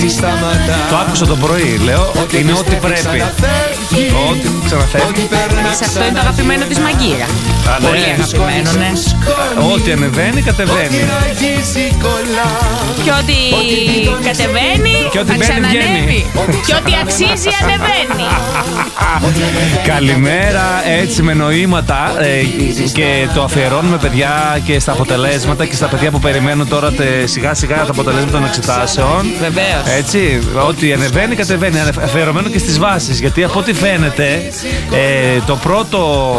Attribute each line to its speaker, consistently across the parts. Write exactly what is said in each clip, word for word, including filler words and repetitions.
Speaker 1: Το άκουσα το πρωί, λέω ότι είναι ό,τι πρέπει. Ό,τι ξαναφεύγει.
Speaker 2: Σε αυτό είναι το αγαπημένο της Μαγκύρα. Πολύ αγαπημένο, ναι.
Speaker 1: Ό,τι ανεβαίνει, κατεβαίνει.
Speaker 2: Και ό,τι κατεβαίνει,
Speaker 1: και ό,τι
Speaker 2: θα ξανανεύει. Και ό,τι αξίζει, ανεβαίνει.
Speaker 1: Καλημέρα, έτσι με νοήματα. ε, Και το αφιερώνουμε, παιδιά, και στα αποτελέσματα και στα παιδιά που περιμένουν τώρα τε, σιγά σιγά τα αποτελέσματα των εξετάσεων.
Speaker 2: Βεβαίως.
Speaker 1: Έτσι, ό,τι ανεβαίνει, κατεβαίνει. Αφιερωμένο και στις βάσεις. Γιατί από ό,τι φαίνεται, ε, το πρώτο,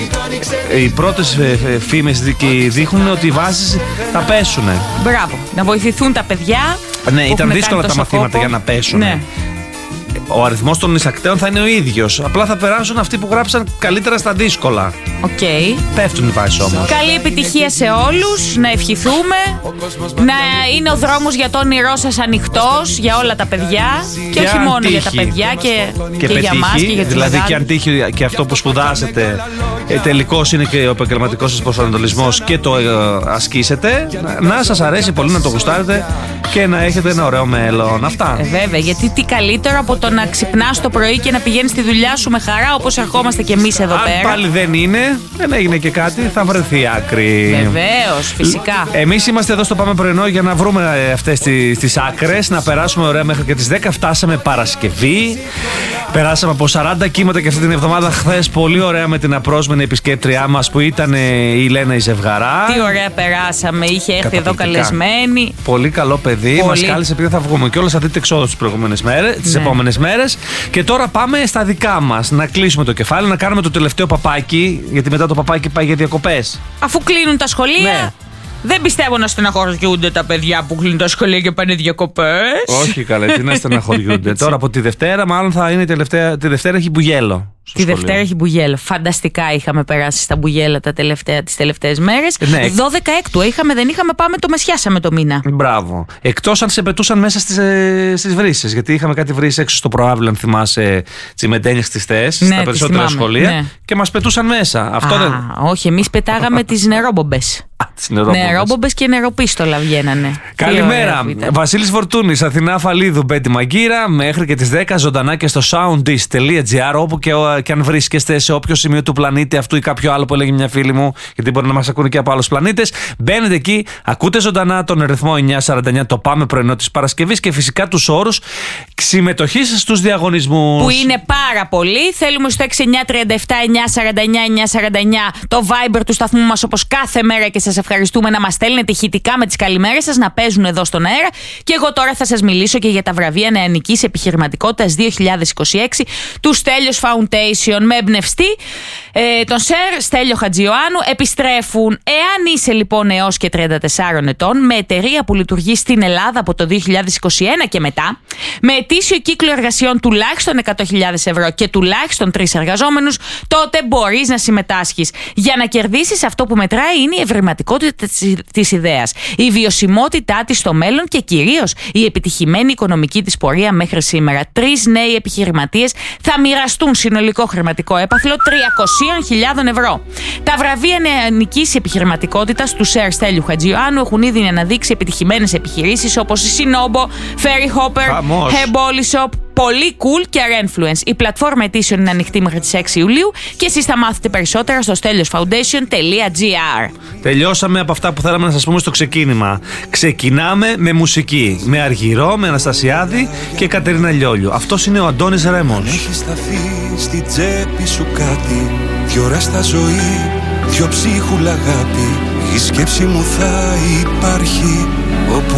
Speaker 1: οι πρώτες φήμες δείχνουν ότι οι βάσεις θα πέσουν.
Speaker 2: Μπράβο. Να βοηθηθούν τα παιδιά.
Speaker 1: Ναι, ήταν δύσκολα τα μαθήματα κόπο. Για να πέσουν.
Speaker 2: Ναι.
Speaker 1: Ο αριθμός των εισακτέων θα είναι ο ίδιος. Απλά θα περάσουν αυτοί που γράψαν καλύτερα στα δύσκολα.
Speaker 2: Οκ. Okay.
Speaker 1: Πέφτουν οι βάσεις όμως.
Speaker 2: Καλή επιτυχία σε όλους. Να ευχηθούμε. Να είναι ο δρόμος για το όνειρό σας ανοιχτός για όλα τα παιδιά. Και, και όχι μόνο τύχει. Για τα παιδιά και, και, και για μας και για τις
Speaker 1: δηλαδή
Speaker 2: μεγάλες.
Speaker 1: Και αν τύχει και αυτό που σπουδάσετε, ε, τελικώς είναι και ο επαγγελματικός σας προσανατολισμός και το ε, ασκήσετε, να σας αρέσει πολύ, να το γουστάρετε και να έχετε ένα ωραίο μέλλον. Αυτά.
Speaker 2: Ε, βέβαια, γιατί τι καλύτερο από το να ξυπνάς το πρωί και να πηγαίνεις στη δουλειά σου με χαρά όπως ερχόμαστε κι εμείς εδώ
Speaker 1: αν
Speaker 2: πέρα.
Speaker 1: Αν πάλι δεν είναι, δεν έγινε και κάτι, θα βρεθεί άκρη.
Speaker 2: Βεβαίως, φυσικά.
Speaker 1: Εμείς είμαστε εδώ στο Πάμε Πρωινό για να βρούμε αυτές τις, τις άκρες, να περάσουμε ωραία μέχρι και τις δέκα. Φτάσαμε Παρασκευή. Περάσαμε από σαράντα κύματα και αυτή την εβδομάδα. Χθες πολύ ωραία με την απρόσμενη επισκέπτριά μας που ήταν η Λένα η Ζευγαρά.
Speaker 2: Τι ωραία περάσαμε, είχε έρθει εδώ καλεσμένη.
Speaker 1: Πολύ καλό παιδί. Μας κάλεσε επειδή θα βγούμε και όλα θα δείτε εξόδου τις προηγούμενες μέρες, τις ναι. επόμενες μέρες. Και τώρα πάμε στα δικά μας. Να κλείσουμε το κεφάλι, να κάνουμε το τελευταίο παπάκι. Γιατί μετά το παπάκι πάει για διακοπές.
Speaker 2: Αφού κλείνουν τα σχολεία. Ναι. Δεν πιστεύω να στεναχωριούνται τα παιδιά που κλείνουν τα σχολεία και πάνε διακοπές.
Speaker 1: Όχι καλέ, τι να στεναχωριούνται. Τώρα από τη Δευτέρα, μάλλον θα είναι η τελευταία. Τη Δευτέρα έχει μπουγέλο.
Speaker 2: Τη σχολείο. Δευτέρα έχει μπουγέλο. Φανταστικά είχαμε περάσει στα μπουγέλα τα τελευταία, τις τελευταίες μέρες. Ναι. δώδεκα έκτου είχαμε, δεν είχαμε, πάμε το μεσιάσαμε το μήνα.
Speaker 1: Μπράβο. Εκτός αν σε πετούσαν μέσα στις, ε, στις βρύσες. Γιατί είχαμε κάτι βρύσες έξω στο προάβλιο, αν θυμάσαι, τσιμεντένιες χτιστές, ναι, στα περισσότερα θυμάμαι, σχολεία. Ναι. Και μας πετούσαν μέσα. Αυτό Α, δεν...
Speaker 2: Όχι, εμείς πετάγαμε τις νερόμπομπες. Νερόμπομπες και νεροπίστολα βγαίνανε.
Speaker 1: Καλημέρα. Βασίλης Φορτούνης, Αθηνά Φαλίδου, Μπέντι Μαγκύρα. Μέχρι και τις δέκα ζωντανά και στο soundist τελεία τζι άρ, όπου και, και αν βρίσκεστε σε όποιο σημείο του πλανήτη αυτού ή κάποιο άλλο που έλεγε μια φίλη μου, γιατί μπορεί να μας ακούνε και από άλλους πλανήτες. Μπαίνετε εκεί, ακούτε ζωντανά τον ρυθμό εννιακόσια σαράντα εννιά, το Πάμε Πρωινό της Παρασκευής και φυσικά τους όρους συμμετοχής στους διαγωνισμούς.
Speaker 2: Που είναι πάρα πολλοί. Θέλουμε στο έξι εννιά τρία επτά εννιακόσια σαράντα εννιά εννιακόσια σαράντα εννιά το Viber του σταθμού μας όπως κάθε μέρα και σας ευχαριστούμε να μας στέλνετε ηχητικά με τις καλημέρες σας να παίζουν εδώ στον αέρα. Και εγώ τώρα θα σας μιλήσω και για τα βραβεία νεανικής επιχειρηματικότητας δύο χιλιάδες είκοσι έξι του Στέλιος Foundation με εμπνευστή ε, τον Σερ Στέλιο Χατζιωάννου. Επιστρέφουν, εάν είσαι λοιπόν έως και τριάντα τεσσάρων ετών, με εταιρεία που λειτουργεί στην Ελλάδα από το δύο χιλιάδες είκοσι ένα και μετά, με ετήσιο κύκλο εργασιών τουλάχιστον εκατό χιλιάδες ευρώ και τουλάχιστον τρεις εργαζόμενους, τότε μπορείς να συμμετάσχεις. Για να κερδίσεις, αυτό που μετράει είναι η ευρηματικότητα της ιδέας, η βιωσιμότητά της στο μέλλον και κυρίως η επιτυχημένη οικονομική της πορεία μέχρι σήμερα. Τρεις νέοι επιχειρηματίες θα μοιραστούν συνολικό χρηματικό έπαθλο τριακόσιες χιλιάδες ευρώ. Τα βραβεία νεανικής επιχειρηματικότητας του Σερ Στέλιου Χατζιωάννου έχουν ήδη αναδείξει επιτυχημένες επιχειρήσεις όπως η Sinobo, Ferry Hopper, Heboli Shop, πολύ cool και Renfluence. Η πλατφόρμα ετήσεων είναι ανοιχτή μέχρι τις έξι Ιουλίου και εσείς θα μάθετε περισσότερα στο στέλιος φαουντέισιον τελεία τζι άρ.
Speaker 1: Τελειώσαμε από αυτά που θέλαμε να σας πούμε στο ξεκίνημα. Ξεκινάμε με μουσική. Με Αργυρό, με Αναστασιάδη και Κατερίνα Λιόλιου. Αυτός είναι ο Αντώνης Ρέμος.
Speaker 3: Έχει σταθεί στη τσέπη σου κάτι, δυο ώρα στα ζωή, δυο ψίχουλα αγάπη. Η σκέψη μου θα υπάρχει όπου